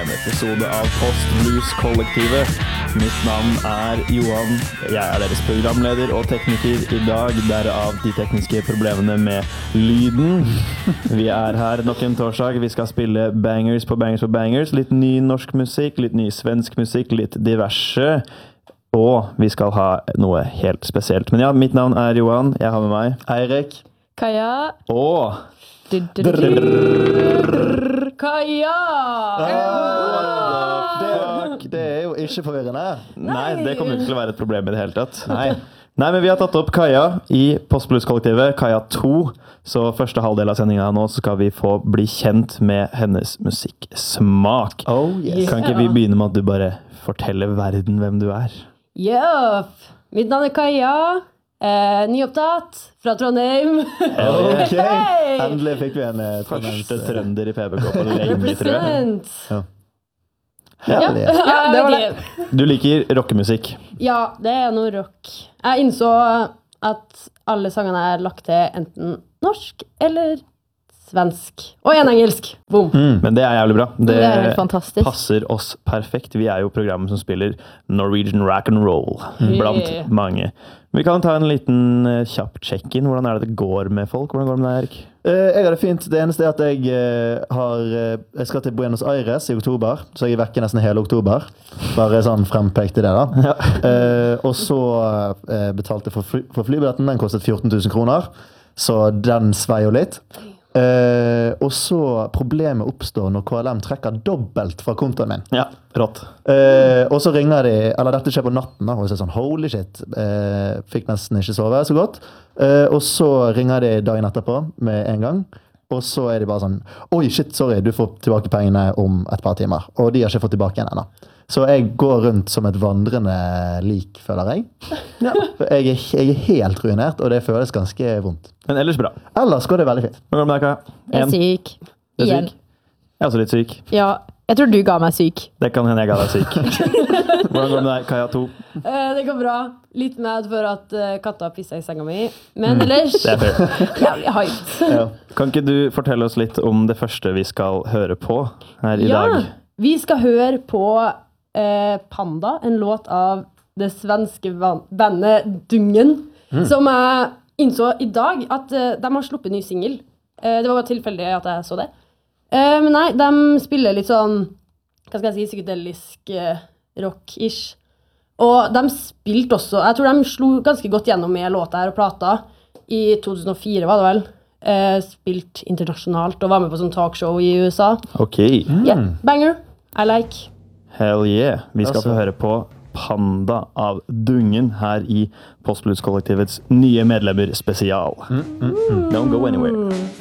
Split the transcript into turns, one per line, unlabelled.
en episode av Post Blues-kollektivet. Mitt navn er Johan. Jeg er deres programleder og tekniker i dag, derav de tekniske problemene med lyden. Vi er her nok en torsdag. Vi skal spille bangers på bangers på bangers. Litt ny norsk musikk, litt ny svensk musikk, litt diverse. Og vi skal ha noe helt spesielt. Men ja, mitt navn er Johan. Jeg har med meg Eirik.
Kaja.
Og
Kaja!
Det er jo ikke forvirrende.
Nei, det kommer ikke til å være et problem i det hele tatt.
Nei.
Nei, men vi har tatt opp Kaja i Post Blues-kollektivet, Kaja 2. Så første halvdel av sendingen nå så skal vi få bli kjent med hennes musikksmak.
Oh, yes.
Kan ikke vi begynne med at du bare forteller verden hvem du er?
Jøp! Mitt navn er Kaja. Nyopptatt fra Trondheim.
Ok, endelig fikk vi en
Første trønder i PBK på lenge, tror jeg.
Represent.
Herlig.
Det var det.
Du liker rockemusikk.
Ja, det er noe rock. Jeg innså at alle sangene er lagt til enten norsk eller svensk. Og en engelsk. Boom.
Men det er jævlig bra. Det
er helt fantastisk.
passer oss perfekt. Vi er jo programmet som spiller Norwegian rock and roll blant mange. Vi kan ta en liten kjapp check-in. Hvordan er det går med folk? Hvordan går det med deg, Erik?
Jeg har det fint. Det eneste er at jeg skal til Buenos Aires i oktober, så jeg er vekke nesten hele oktober. Bare sånn frempekt i det da.
Ja.
Og så betalte jeg for flybilletten. Den kostet 14 000 kroner, så den svei jo litt. Og så problemet oppstår når KLM trekker dobbelt fra kontoen min.
Ja, rått.
Og så ringer de, eller dette skjer på natten da, og så er sånn, holy shit, fikk nesten ikke sove så godt. Og så ringer de dagen etterpå med en gang, og så er de bare sånn, oi shit, sorry, du får tilbake pengene om et par timer. Og de har ikke fått tilbake igjen ennå. Så jeg går rundt som et vandrende lik, føler jeg. Ja. Jeg er helt ruinert, og det føles ganske vondt.
Men ellers bra.
Ellers går det veldig fint.
Hvordan går det med deg, Kaja?
Jeg er syk.
Du er
Igjen.
syk? Jeg er også litt syk.
Ja, jeg tror du ga meg syk.
Det kan hende jeg ga deg syk. Hvordan går det med deg, Kaja 2?
Det går bra. Litt med for at katta pisset i senga mi. Men ellers,
Det er fair.
jævlig hyped.
Ja.
Kan ikke du fortelle oss litt om det første vi skal høre på her i dag?
Vi skal høre på Panda, en låt av det svenske bandet Dungen, som jeg innså i dag at de har sluppet ny single. Det var tilfeldig at jeg så det. Men nei, de spiller litt sånn, hva skal jeg si, psykedelisk rock-ish. Og de spilte også, jeg tror de slo ganske godt gjennom med låta her og plata. I 2004 var det vel. Spilt internasjonalt og var med på sånn talkshow i USA.
Ok.
Yeah, banger. I like.
Hell yeah. Vi skal få høre på Panda av Dungen her i Post Blues-kollektivets nye medlemmer spesial. Don't go anywhere.